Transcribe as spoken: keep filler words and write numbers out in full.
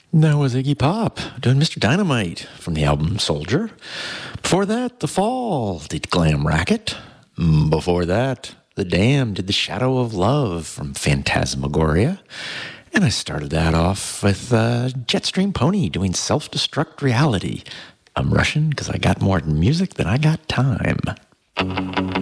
That was Iggy Pop doing Mister Dynamite from the album Soldier. Before that, The Fall did Glam Racket. Before that, The Damned did The Shadow of Love from Phantasmagoria. And I started that off with uh, Jetstream Pony doing Self-Destruct Reality. I'm rushing because I got more music than I got time.